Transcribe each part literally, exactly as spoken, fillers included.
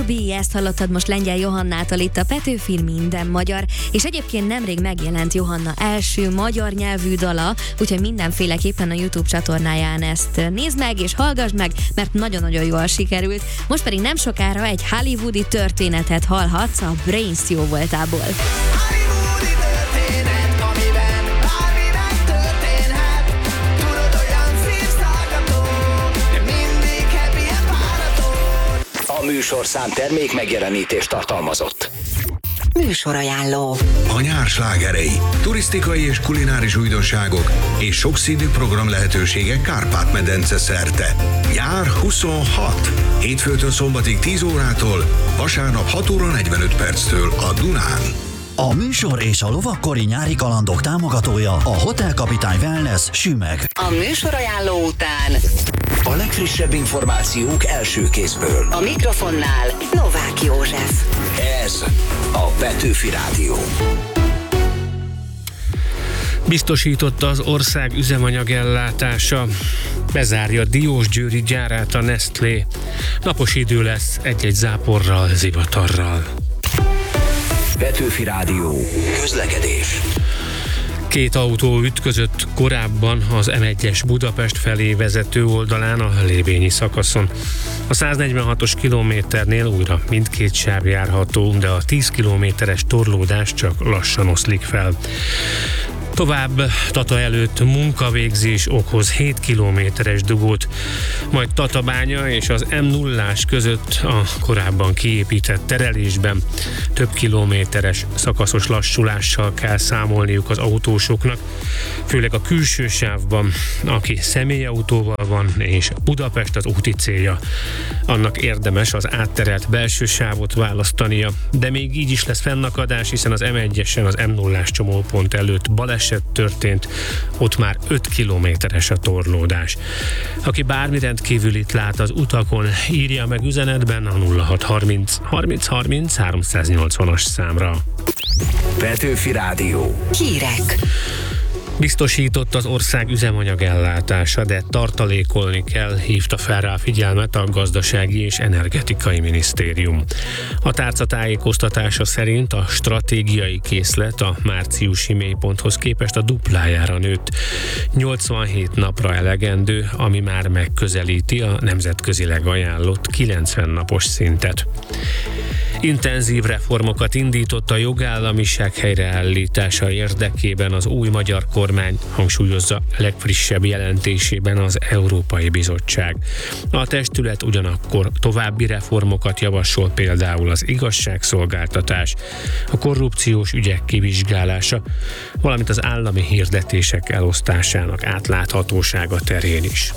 Be, ezt hallottad most Lengyel Johannától itt a Petőfi Minden Magyar, és egyébként nemrég megjelent Johanna első magyar nyelvű dala, úgyhogy mindenféleképpen a YouTube csatornáján ezt nézd meg és hallgass meg, mert nagyon-nagyon jól sikerült. Most pedig nem sokára egy hollywoodi történetet hallhatsz a Brains jó voltából. A műsorszám termék megjelenítést tartalmazott. Műsorajánló. A nyár slágerei, turisztikai és kulináris újdonságok és sokszínű program lehetőségek Kárpát-medence szerte. Nyár huszonhat. Hétfőtől szombatig tíz órától, vasárnap hat óra negyvenöt perctől a Dunán. A műsor és a lovakkori nyári kalandok támogatója a Hotel Kapitány Wellness Sümeg. A műsorajánló után A legfrissebb információk első kézből. a mikrofonnál Novák József. Ez a Petőfi Rádió. Biztosította az ország üzemanyagellátása. Bezárja Diósgyőri gyárát a Nestlé. Napos idő lesz egy-egy záporral, zivatarral. Petőfi Rádió. Közlekedés. Két autó ütközött korábban az em egyes Budapest felé vezető oldalán a Lébényi szakaszon. A száznegyvenhatos kilométernél újra mindkét sáv járható, de a tíz kilométeres torlódás csak lassan oszlik fel. Tovább Tata előtt munkavégzés okoz hét kilométeres dugót, majd Tatabánya és az em nullás között a korábban kiépített terelésben több kilométeres szakaszos lassulással kell számolniuk az autósoknak, főleg a külső sávban, aki személyautóval van és Budapest az úti célja. Annak érdemes az átterelt belső sávot választania, de még így is lesz fennakadás, hiszen az em egyesen az em nullás csomópont előtt baleset történt, ott már öt kilométeres a torlódás. Aki bármi rendkívülit lát az utakon, írja meg üzenetben a nulla hat harminc harminc harminc háromszáznyolcvanas számra. Petőfi Rádió. Hírek. Biztosított az ország üzemanyagellátása, de tartalékolni kell, hívta fel rá a figyelmet a Gazdasági és Energetikai Minisztérium. A tárca tájékoztatása szerint a stratégiai készlet a márciusi mélyponthoz képest a duplájára nőtt. nyolcvanhét napra elegendő, ami már megközelíti a nemzetközileg ajánlott kilencven napos szintet. Intenzív reformokat indított a jogállamiság helyreállítása érdekében az új magyar kormány, hangsúlyozza legfrissebb jelentésében az Európai Bizottság. A testület ugyanakkor további reformokat javasol, például az igazságszolgáltatás, a korrupciós ügyek kivizsgálása, valamint az állami hirdetések elosztásának átláthatósága terén is.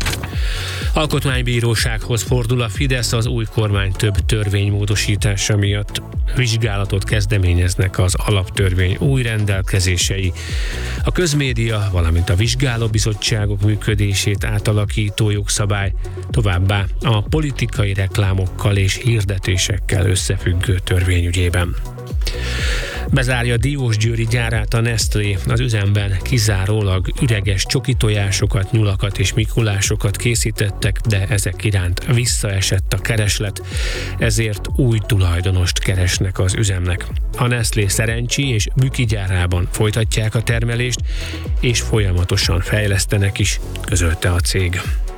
Alkotmánybírósághoz fordul a Fidesz az új kormány több törvénymódosítása miatt. Vizsgálatot kezdeményeznek az alaptörvény új rendelkezései. A közmédia, valamint a vizsgálóbizottságok működését átalakító jogszabály, továbbá a politikai reklámokkal és hirdetésekkel összefüggő törvényügyében. Bezárja Diósgyőri gyárát a Nestlé, az üzemben kizárólag üreges csokitojásokat, nyulakat és mikulásokat készítettek, de ezek iránt visszaesett a kereslet, ezért új tulajdonost keresnek az üzemnek. A Nestlé Szerencsi és Büki gyárában folytatják a termelést, és folyamatosan fejlesztenek is, közölte a cég.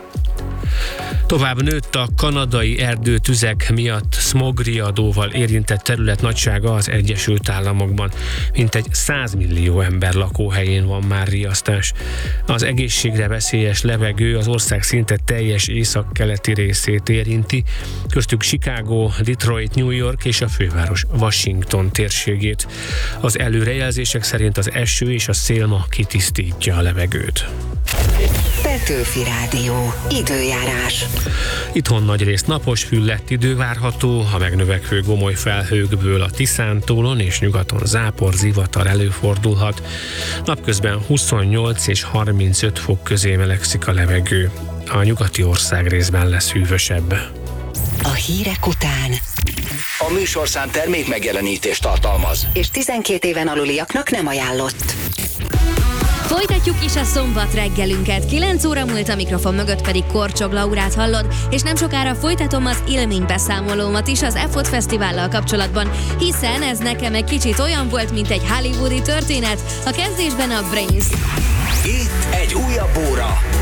Tovább nőtt a kanadai erdőtüzek miatt smogriadóval érintett terület nagysága az Egyesült Államokban. Mintegy száz millió ember lakóhelyén van már riasztás. Az egészségre veszélyes levegő az ország szinte teljes északkeleti részét érinti, köztük Chicago, Detroit, New York és a főváros Washington térségét. Az előrejelzések szerint az eső és a szél ma kitisztítja a levegőt. Petőfi Rádió. Időjárás. Itthon nagyrészt napos, füllett idő várható, a megnövekvő gomoly felhőkből a Tiszántúlon és nyugaton zápor, zivatar előfordulhat. Napközben huszonnyolc és harmincöt fok közé melegszik a levegő. A nyugati ország részben lesz hűvösebb. A hírek után A műsorszám termék megjelenítést tartalmaz. és tizenkét éven aluliaknak nem ajánlott. Folytatjuk is a szombat reggelünket. kilenc óra múlt, a mikrofon mögött pedig Korcsog Laurát hallod, és nem sokára folytatom az élménybeszámolómat is az EFOT Fesztivállal kapcsolatban, hiszen ez nekem egy kicsit olyan volt, mint egy hollywoodi történet. A kezdésben a Brains. Itt egy újabb óra